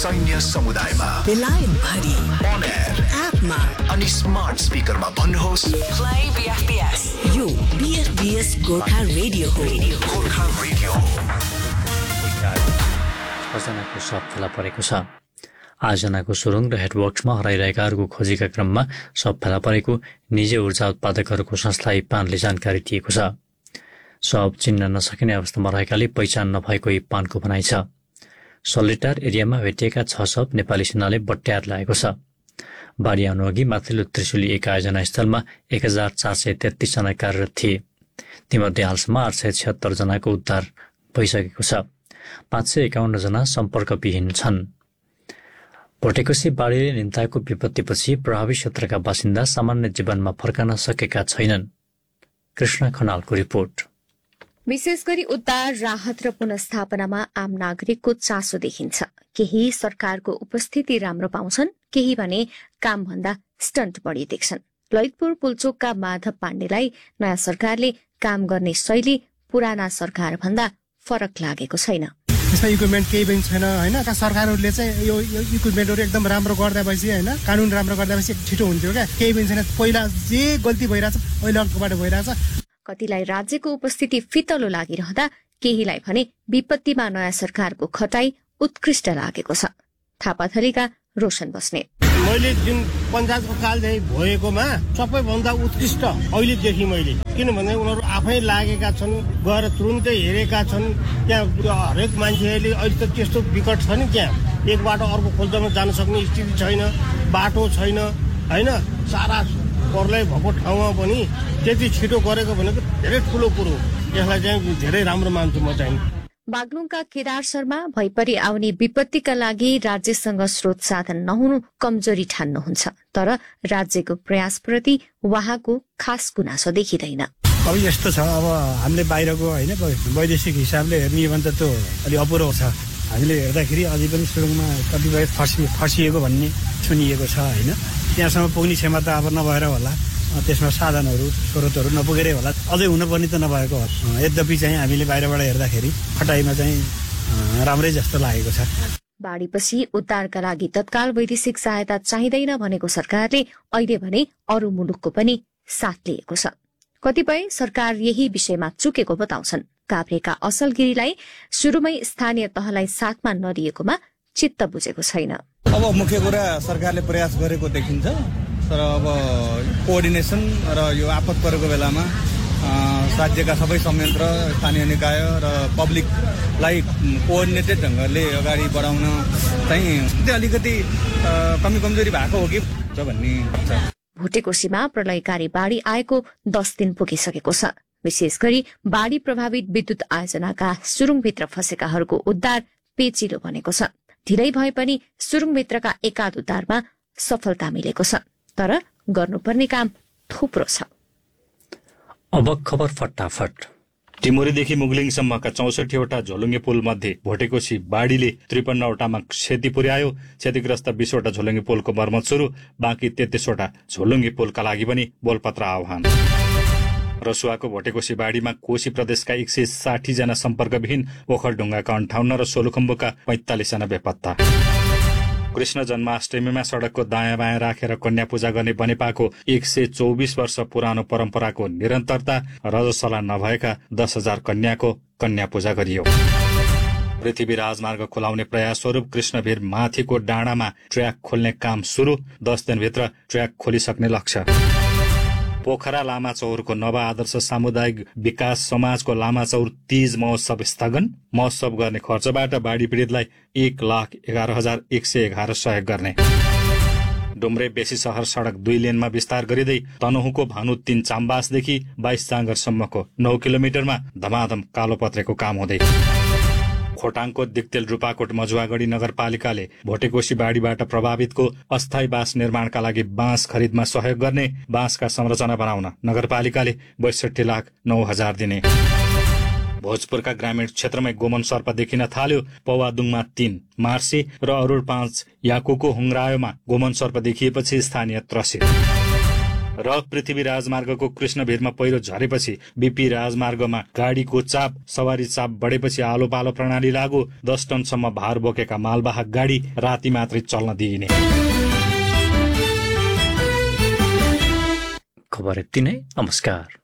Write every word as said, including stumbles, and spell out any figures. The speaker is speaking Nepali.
सैन्य समुदायमा बेलायत भरि on air एपमा अनि स्मार्ट स्पिकरमा भन्नुहोस् प्ले बीएफबीएस। यो बीएफबीएस गोर्खा रेडियो हो। गोर्खा रेडियो। छजनाको शव फेला परेको छ। आजनाको सुरुङ र हेडवर्क्समा हराइरहेकाहरूको खोजीका क्रममा शव फेला परेको निजी ऊर्जा उत्पादकहरूको संस्थालाई पानले जानकारी दिएको छ। शव चिन्न नसकिने अवस्थामा रहेकाले पहिचान नभएको यी पानको भनाइ छ। सल्लेटार एरियामा भेटिएका छ शव नेपाली सेनाले बट्याएर ल्याएको छ। बाढी आउनु अघि माथिल्लो त्रिशुली एक आयोजना स्थलमा एक हजार चार सय तेत्तीस जना कार्यरत थिए। तीमध्ये हालसम्म आठ सय छिहत्तर जनाको उद्धार भइसकेको छ। पाँच सय एकाउन्न जना सम्पर्कविहीन छन्। भोटेकोसी बाढीले निम्ताएको विपत्तिपछि प्रभावित क्षेत्रका बासिन्दा सामान्य जीवनमा फर्कन सकेका छैनन्। कृष्ण खनालको रिपोर्ट। विशेष गरी उद्धार, राहत र पुनस्थापनामा आम नागरिकको चासो देखिन्छ। केही सरकारको उपस्थिति राम्रो पाउँछन्, केही भने कामभन्दा स्टन्ट बढी देख्छन्। ललितपुर पुल्चोकका माधव पाण्डेलाई नयाँ सरकारले काम गर्ने शैली पुराना सरकार भन्दा फरक लागेको छैन। यसमा इक्विपमेन्ट केही पनि छैन हैन। सरकारहरूले चाहिँ यो इक्विपमेन्टहरू एकदम राम्रो गर्दा भएपछि हैन, कानुन राम्रो गर्दा भएपछि छिटो हुन्थ्यो क्या। केही पनि छैन। पहिला जे गल्ती भइरहेछ अहिले अर्कोबाट भइरहेछ। कतिलाई राज्यको उपस्थिति फितलो लागिरहँदा केहीलाई भने विपत्तिमा नयाँ सरकारको खटाई उत्कृष्ट लागेको छ। थापाथलीका रोशन बस्ने मैले जुन पञ्चायतको कालदेखि भएकोमा सबैभन्दा उत्कृष्ट अहिले देखि मैले, किनभने उनीहरू आफै लागेका छन्, गएर तुरुन्तै हेरेका छन्। त्यहाँ हरेक मान्छेहरूले अहिले त त्यस्तो विकट छ नि, त्यहाँ एक बाटो अर्को खोल्दामा जान सक्ने स्थिति छैन, बाटो छैन हैन। सारा पर्लै भएको ठाउँमा पनि त्यति छिटो गरेको भनेको धेरै ठुलो कुरो। यसलाई चाहिँ धेरै राम्रो मान्छु म चाहिँ। बागलुङका केदार शर्मा भइपरि आउने विपत्तिका लागि राज्यसँग स्रोत साधन नहुनु कमजोरी ठान्नुहुन्छ, तर राज्यको प्रयासप्रति उहाँको खास गुनासो देखिँदैन। अब यस्तो छ, अब हामीले बाहिरको होइन वैदेशिक हिसाबले हेर्ने भने त त्यो अलि अपुरो छ। हामीले हेर्दाखेरि अझै पनि सुरुङमा कतिपय फर्सि फर्सिएको भन्ने सुनिएको छ होइन। त्यहाँसम्म पुग्ने क्षमता अब नभएर होला, त्यसमा साधनहरू स्रोतहरू नपुगेरै होला, अझै हुनुपर्ने त नभएको हो। यद्यपि चाहिँ हामीले बाहिरबाट हेर्दाखेरि खटाइमा चाहिँ राम्रै जस्तो लागेको छ। बाढीपछि उद्धारका लागि तत्काल वैदेशिक सहायता चाहिँदैन भनेको सरकारले अहिले भने अरू मुलुकको पनि साथ लिएको छ। कतिपय सरकार यही विषयमा चुकेको बताउँछन्। काभ्रेका असलगिरीलाई सुरुमै स्थानीय तहलाई साथमा नलिएकोमा चित्त बुझेको छैन। अब मुख्य कुरा सरकारले प्रयास गरेको देखिन्छ, तर अब कोअर्डिनेसन र यो आपत परेको बेलामा राज्यका सबै संयन्त्र, स्थानीय निकाय र पब्लिकलाई कोअर्डिनेटेड ढङ्गले अगाडि बढाउन चाहिँ अलिकति कमी कमजोरी भएको हो कि भन्ने छ। भोटेकोसीमा प्रलयकारी बाढी आएको दस दिन पुगिसकेको छ। विशेष गरी बाढी प्रभावित विद्युत आयोजनाका सुरुङभित्र फँसेकाहरूको उद्धार पेचिलो बनेको छ। ढिलै भए पनि सुरुङभित्रका एकाध उद्धारमा सफलता मिलेको छ, तर गर्नुपर्ने काम थुप्रो छ। अब खबर फटाफट। टिमुरीदेखि मुगलिङसम्मका चौसठीवटा झोलुङ्गे पुल मध्ये भोटेकोसी बाढीले त्रिपन्नवटामा क्षति पुर्यायो। क्षतिग्रस्त बीसवटा झोलुङ्गे पुलको मर्मत सुरु, बाँकी तेत्तीसवटा झोलुङ्गे पुलका लागि पनि बोलपत्र आह्वान। रसुवाको भोटेकोसी बाढीमा कोशी प्रदेशका एक सय साठी जना सम्पर्कविहीन, ओखलढुङ्गाका अन्ठाउन्न र सोलुखुम्बुका पैंतालिस जना बेपत्ता। कृष्ण जन्माष्टमीमा सड़कको दायाँ बायाँ राखेर कन्या पूजा गर्ने बनेपाको एक सय चौबिस वर्ष पुरानो परम्पराको निरन्तरता, रजसला नभएका दस हजार कन्याको कन्या पूजा गरियो। पृथ्वी राजमार्ग खोलाउने प्रयास स्वरूप कृष्णभिर माथिको डाँडामा ट्र्याक खोल्ने काम सुरु, दस दिनभित्र ट्र्याक खोलिसक्ने लक्ष्य। पोखरा लामाचौरको नव आदर्श सामुदायिक विकास समाजको लामाचौर तीज महोत्सव स्थगन। महोत्सव गर्ने खर्चबाट बाढी पीडितलाई एक लाख एघार हजार एक सय एघार सहयोग गर्ने। डुम्रे बेसी शहर सड़क दुई लेनमा विस्तार गरिँदै तनहुको भानु तीन चाम्बासदेखि बाइस चाँगरसम्मको नौ किलोमिटरमा धमाधम कालोपत्रेको काम हुँदै। खोटाङको दिक्तेल रूपाकोट मजुवागढी नगरपालिकाले भोटेकोसी बाढीबाट प्रभावितको अस्थायी बास निर्माणका लागि बाँस खरिदमा सहयोग गर्ने। बाँसका संरचना बनाउन नगरपालिकाले बैसठी लाख नौ हजार दिने। भोजपुरका ग्रामीण क्षेत्रमै गोमन सर्प देखिन थाल्यो। पौवादुङमा तीन, मार्सी र अरूर पाँच, याकुको हुङ्रायोमा गोमन सर्प देखिएपछि स्थानीय त्रसित। र पृथ्वी राजमार्गको कृष्णभिरमा पहिरो झरेपछि बीपी राजमार्गमा गाडीको चाप सवारी चाप बढेपछि आलो पालो प्रणाली लागू। दस टनसम्म भार बोकेका मालवाहक गाडी राति मात्रै चल्न दिइने। खबर यति नै। नमस्कार।